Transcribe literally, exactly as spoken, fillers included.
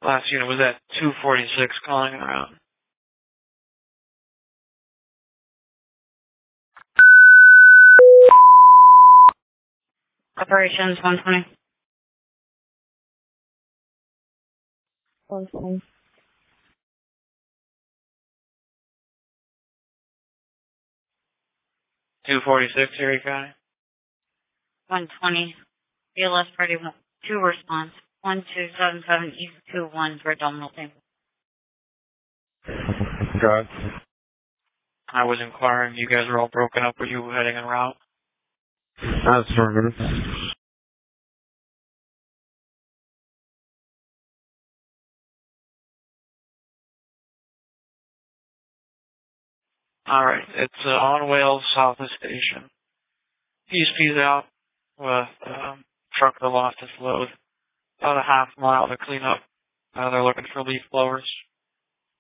Last unit was at two forty-six calling around. Operations one twenty. one twenty. two forty-six, Erie County. one twenty. B L S party two response. one two seven seven East two one for abdominal pain. Got it. I was inquiring, you guys were all broken up. Were you heading en route? That's affirmative. Alright, it's uh, on Wales, south of station. Peace, peace out with um, truck that lost its load. About a half mile to clean up. Uh, they're looking for leaf blowers.